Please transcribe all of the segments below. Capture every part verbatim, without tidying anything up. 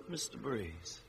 Mister Breeze.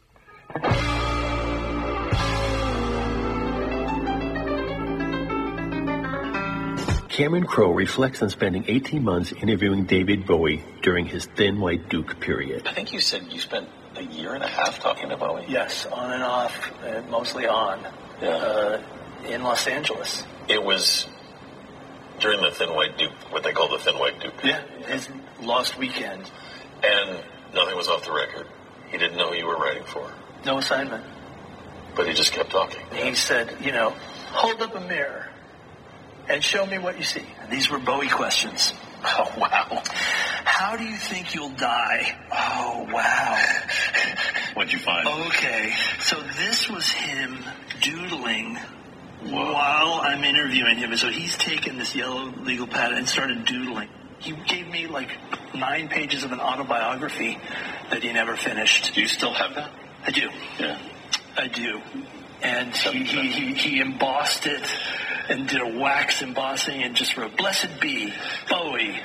Cameron Crowe reflects on spending eighteen months interviewing David Bowie during his Thin White Duke period. I think you said you spent a year and a half talking to Bowie. Yes, on and off, uh, mostly on, Yeah. uh, in Los Angeles. It was during the Thin White Duke, what they call the Thin White Duke. Yeah, his Lost Weekend. And nothing was off the record. He didn't know who you were writing for. No assignment. But he just kept talking. He said, you know, hold up a mirror and show me what you see. And these were Bowie questions. Oh, wow. How do you think you'll die? Oh, wow. What'd you find? Okay, so this was him doodling Whoa. while I'm interviewing him. So he's taken this yellow legal pad and started doodling. He gave me like nine pages of an autobiography that he never finished. Do you still have that? I do. Yeah. I do. And he, he, he, he embossed it and did a wax embossing and just wrote, "Blessed be Bowie."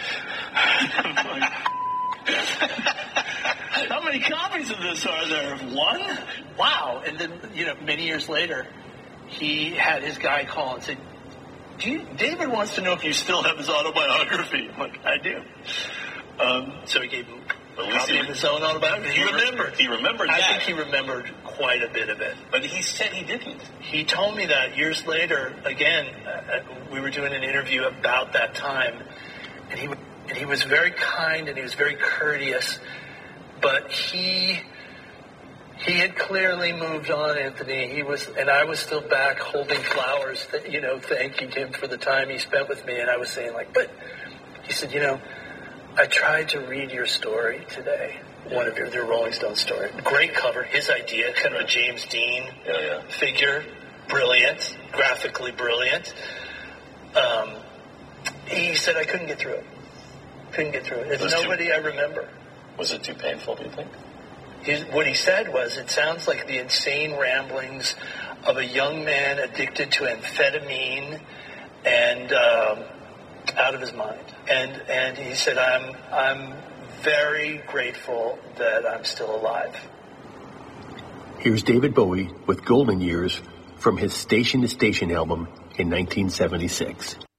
How many copies of this are there? One? Wow. And then, you know, many years later, he had his guy call and say, Do you, David wants to know if you still have his autobiography. I'm like, I do. Um, so he gave him a copy of his own autobiography. He remembered. He remembered I that. think he remembered quite a bit of it. But he said he didn't. He told me that years later, again, uh, we were doing an interview about that time, and he and he was very kind and he was very courteous, but he he had clearly moved on, Anthony. He was, and I was still back holding flowers, you know, thanking him for the time he spent with me, and I was saying like, but he said, you know, I tried to read your story today. One of your, your Rolling Stone story. Great cover. His idea, kind of a James Dean Yeah, yeah. figure. Brilliant. Graphically brilliant. Um, he said I couldn't get through it. Couldn't get through it. There's Was nobody too, I remember. Was it too painful, do you think? His, what he said was, it sounds like the insane ramblings of a young man addicted to amphetamine and um, out of his mind. And and he said, I'm I'm very grateful that I'm still alive. Here's David Bowie with Golden Years from his Station to Station album in nineteen seventy-six.